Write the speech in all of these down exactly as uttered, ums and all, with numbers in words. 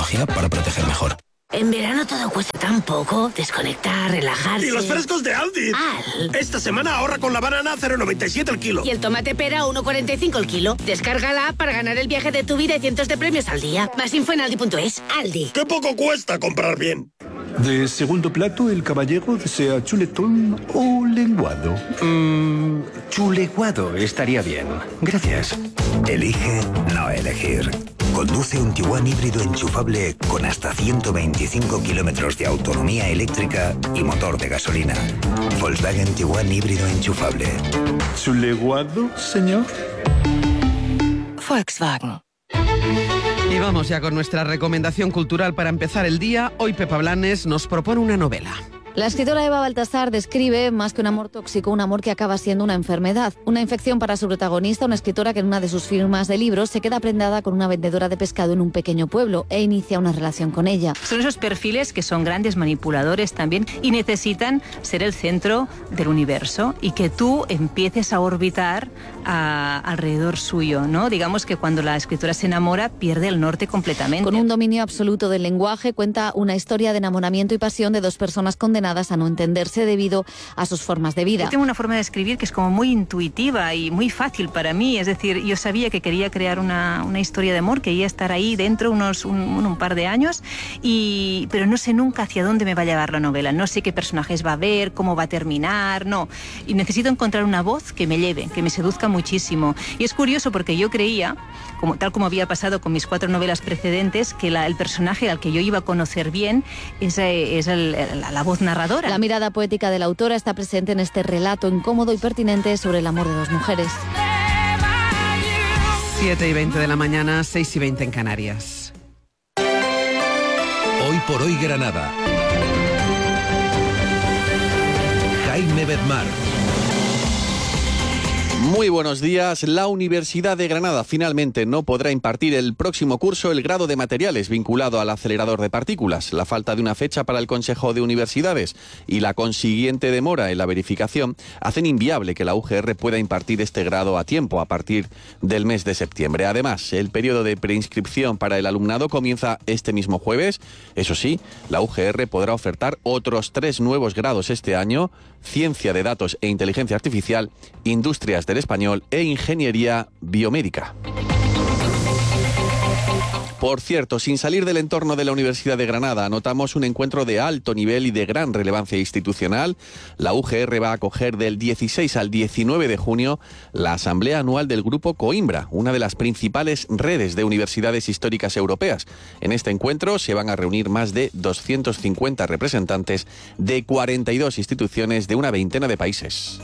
tecnología para proteger mejor. En verano todo cuesta tan poco. Desconectar, relajarse... ¡Y los frescos de Aldi! ¡Al! Esta semana ahorra con la banana a cero coma noventa y siete el kilo. Y el tomate pera a uno coma cuarenta y cinco el kilo. Descárgala para ganar el viaje de tu vida y cientos de premios al día. Más info en aldi punto es. Aldi. ¡Qué poco cuesta comprar bien! De segundo plato, el caballero desea chuletón o lenguado. Mmm, chuleguado estaría bien. Gracias. Elige no elegir. Conduce un Tiguan híbrido enchufable con hasta ciento veinticinco kilómetros de autonomía eléctrica y motor de gasolina. Volkswagen Tiguan híbrido enchufable. ¿Chuleguado, señor? Volkswagen. Y vamos ya con nuestra recomendación cultural para empezar el día. Hoy Pepa Blanes nos propone una novela. La escritora Eva Baltasar describe, más que un amor tóxico, un amor que acaba siendo una enfermedad. Una infección para su protagonista, una escritora que en una de sus firmas de libros se queda prendada con una vendedora de pescado en un pequeño pueblo e inicia una relación con ella. Son esos perfiles que son grandes manipuladores también y necesitan ser el centro del universo y que tú empieces a orbitar a, alrededor suyo, ¿no? Digamos que cuando la escritora se enamora pierde el norte completamente. Con un dominio absoluto del lenguaje, cuenta una historia de enamoramiento y pasión de dos personas condenadas a no entenderse debido a sus formas de vida. Yo tengo una forma de escribir que es como muy intuitiva y muy fácil para mí, es decir, yo sabía que quería crear una, una historia de amor, quería estar ahí dentro unos un, un par de años, y, pero no sé nunca hacia dónde me va a llevar la novela, no sé qué personajes va a haber, cómo va a terminar, no, y necesito encontrar una voz que me lleve, que me seduzca muchísimo. Y es curioso porque yo creía, como, tal como había pasado con mis cuatro novelas precedentes, que la, el personaje al que yo iba a conocer bien es, es el, la, la voz narradora. La mirada poética de la autora está presente en este relato incómodo y pertinente sobre el amor de dos mujeres. siete y veinte de la mañana, seis y veinte en Canarias. Hoy por hoy Granada. Jaime Bedmar. Muy buenos días. La Universidad de Granada finalmente no podrá impartir el próximo curso el grado de materiales vinculado al acelerador de partículas. La falta de una fecha para el Consejo de Universidades y la consiguiente demora en la verificación hacen inviable que la U G R pueda impartir este grado a tiempo a partir del mes de septiembre. Además, el periodo de preinscripción para el alumnado comienza este mismo jueves. Eso sí, la U G R podrá ofertar otros tres nuevos grados este año: Ciencia de Datos e Inteligencia Artificial, Industrias del Español e Ingeniería Biomédica. Por cierto, sin salir del entorno de la Universidad de Granada, notamos un encuentro de alto nivel y de gran relevancia institucional. La U G R va a acoger del dieciséis al diecinueve de junio la Asamblea Anual del Grupo Coimbra, una de las principales redes de universidades históricas europeas. En este encuentro se van a reunir más de doscientos cincuenta representantes de cuarenta y dos instituciones de una veintena de países.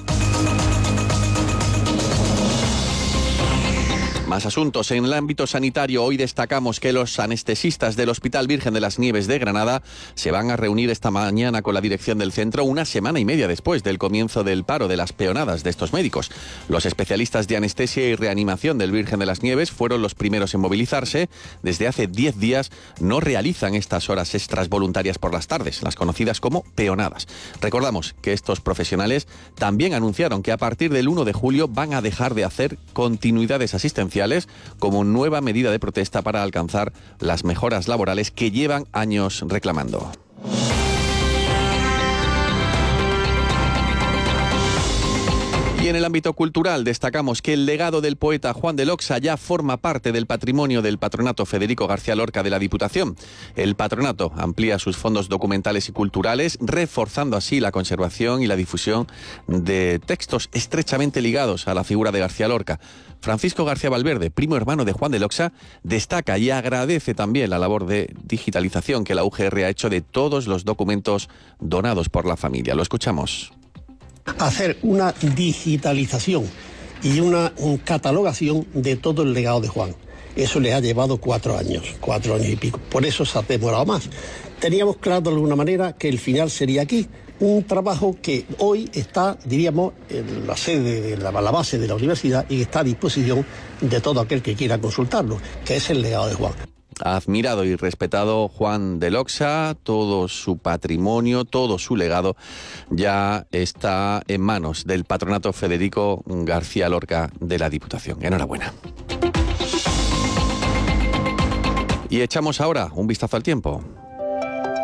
Más asuntos. En el ámbito sanitario, hoy destacamos que los anestesistas del Hospital Virgen de las Nieves de Granada se van a reunir esta mañana con la dirección del centro, una semana y media después del comienzo del paro de las peonadas de estos médicos. Los especialistas de anestesia y reanimación del Virgen de las Nieves fueron los primeros en movilizarse. Desde hace diez días no realizan estas horas extras voluntarias por las tardes, las conocidas como peonadas. Recordamos que estos profesionales también anunciaron que a partir del uno de julio van a dejar de hacer continuidades asistenciales como nueva medida de protesta para alcanzar las mejoras laborales que llevan años reclamando. Y en el ámbito cultural destacamos que el legado del poeta Juan de Loxa ya forma parte del patrimonio del Patronato Federico García Lorca de la Diputación. El patronato amplía sus fondos documentales y culturales, reforzando así la conservación y la difusión de textos estrechamente ligados a la figura de García Lorca. Francisco García Valverde, primo hermano de Juan de Loxa, destaca y agradece también la labor de digitalización que la U G R ha hecho de todos los documentos donados por la familia. Lo escuchamos. Hacer una digitalización y una catalogación de todo el legado de Juan. Eso le ha llevado cuatro años, cuatro años y pico. Por eso se ha demorado más. Teníamos claro de alguna manera que el final sería aquí. Un trabajo que hoy está, diríamos, en la sede, de la, la base de la universidad y que está a disposición de todo aquel que quiera consultarlo, que es el legado de Juan. Admirado y respetado Juan de Loxa, todo su patrimonio, todo su legado ya está en manos del Patronato Federico García Lorca de la Diputación. Enhorabuena. Y echamos ahora un vistazo al tiempo.